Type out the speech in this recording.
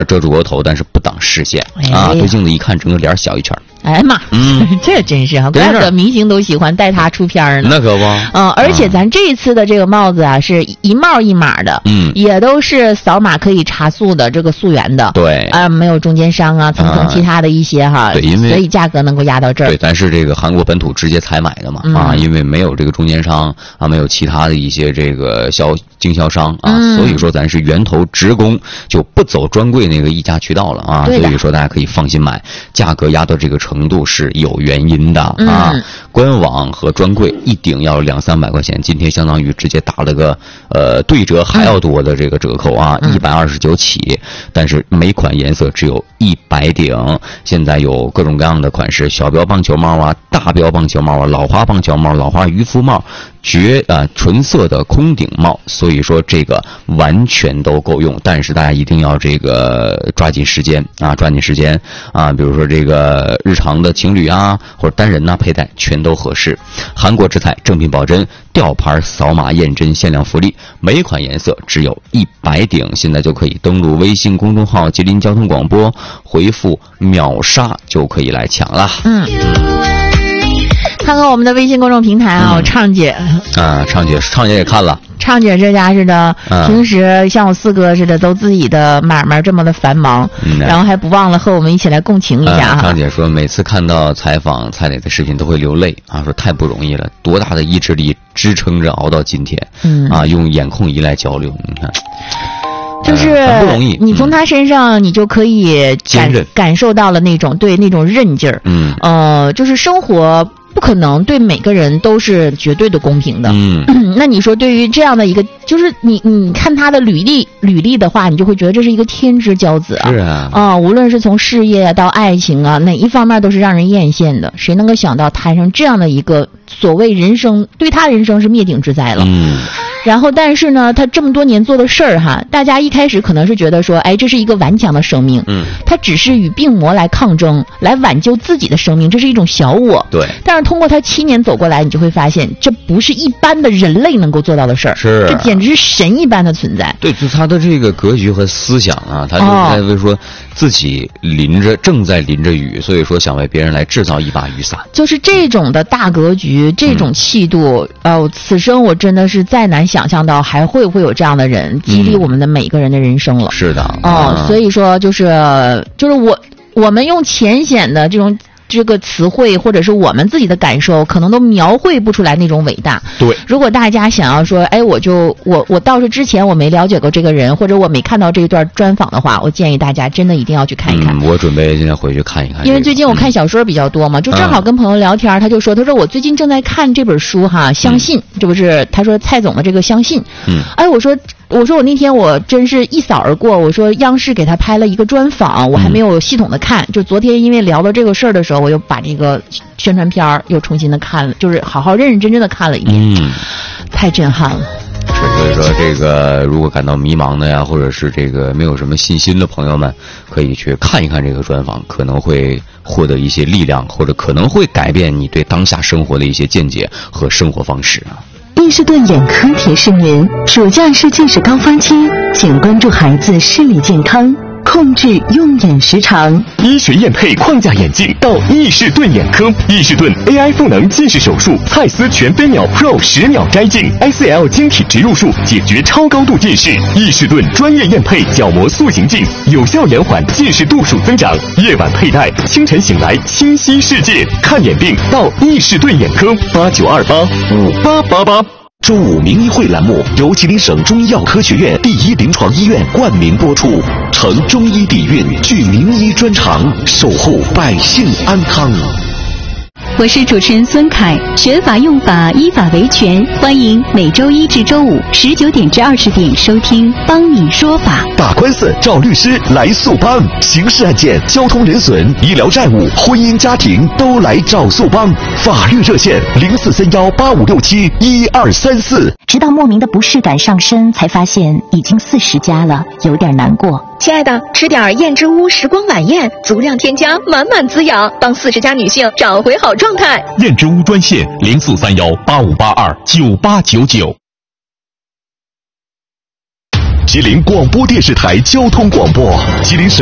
遮住额头，但是不挡视线啊。对镜子一看，整个脸小一圈。 哎呀妈，这真是啊，怪不得明星都喜欢带它出片呢。 那可不。 而且咱这一次的这个帽子啊，是一帽一码的，也都是扫码可以查溯的，这个溯源的。对，没有中间商啊，层层其他的一些哈。对，所以价格能够压到这儿。 对，咱是这个韩国本土直接采买的嘛，因为没有这个中间商啊，没有其他的一些这个经销商啊，所以说咱是源头直供，就不走专柜那个一家渠道了啊。所以说大家可以放心买，价格压到这个程度是有原因的啊。官网和专柜一顶要200-300块钱，今天相当于直接打了个对折还要多的这个折扣啊，129起，但是每款颜色只有100顶。现在有各种各样的款式，小标棒球帽啊，大标棒球帽啊，老花棒球帽，老花渔夫帽，纯色的空顶帽，所以说这个完全都够用，但是大家一定要这个抓紧时间啊，比如说这个日常的情侣啊或者单人呐佩戴全都合适。韩国之彩正品保真，吊牌扫码验真限量福利，每款颜色只有100顶，现在就可以登录微信公众号吉林交通广播，回复秒杀就可以来抢了。 看看我们的微信公众平台啊，畅姐啊，畅姐也看了。 畅姐这家似的，平时像我四哥似的，都自己的买卖这么的繁忙，然后还不忘了和我们一起来共情一下哈。 畅姐说，每次看到采访蔡磊的视频都会流泪啊，说太不容易了，多大的意志力支撑着熬到今天，用眼控仪来交流，你看。 就是不容易， 你从他身上你就可以感受到了那种韧劲儿。就是生活不可能对每个人都是绝对的公平的。那你说对于这样的一个，就是你看他的履历的话，你就会觉得这是一个天之骄子啊。 是啊。 无论是从事业到爱情啊，哪一方面都是让人艳羡的。谁能够想到摊上这样的一个所谓人生，对他人生是灭顶之灾了。然后但是呢，他这么多年做的事儿哈，大家一开始可能是觉得说，哎，这是一个顽强的生命，他只是与病魔来抗争，来挽救自己的生命，这是一种小我。对。但是通过他7年走过来，你就会发现，这不是一般的人类能够做到的事儿，这简直是神一般的存在。 对，就他的这个格局和思想啊，他就在为说自己正在淋着雨，所以说想为别人来制造一把雨伞。 就是这种的大格局，这种气度，此生我真的是再难想象到还会不会有这样的人激励我们的每个人的人生了。 是的。 所以说就是我们用浅显的这个词汇或者是我们自己的感受，可能都描绘不出来那种伟大。对，如果大家想要说，哎，我倒是之前我没了解过这个人，或者我没看到这一段专访的话，我建议大家真的一定要去看一看。 我准备今天回去看一看。 因为最近我看小说比较多嘛，就正好跟朋友聊天，他就说我最近正在看这本书哈，相信，这不是他说蔡总的这个相信。哎，我说我那天我真是一扫而过，我说央视给他拍了一个专访，我还没有系统的看，就昨天因为聊到这个事儿的时候，我又把这个宣传片又重新的看了，就是好好认认真真的看了一遍。太震撼了。 所以说这个如果感到迷茫的呀，或者是这个没有什么信心的朋友们，可以去看一看这个专访，可能会获得一些力量，或者可能会改变你对当下生活的一些见解和生活方式啊。 伊士顿眼科提示您，暑假是近视高峰期，请关注孩子视力健康，控制用眼时长。 医学验配框架眼镜到伊士顿眼科，伊士顿 AI 赋能近视手术，蔡司全飞秒 Pro 10秒摘镜 ，ICL 晶体植入术解决超高度近视。伊士顿专业验配角膜塑形镜，有效延缓近视度数增长。夜晚佩戴，清晨醒来清晰世界。看眼病到伊士顿眼科，89285888。 周五名医会栏目由吉林省中医药科学院第一临床医院冠名播出，承中医底蕴，具名医专长，守护百姓安康。 我是主持人孙凯，学法用法，依法维权，欢迎每周一至周五19点至20点收听帮你说法。 打官司找律师来速帮，刑事案件、交通人损、医疗债务、婚姻家庭都来找速帮。法律热线043185671234。 直到莫名的不适感上身，才发现已经40加了，有点难过。 亲爱的，吃点燕之屋时光晚宴，足量添加，满满滋养，帮40加女性找回好状态。 燕之屋专线043185829899。 吉林广播电视台交通广播，吉林省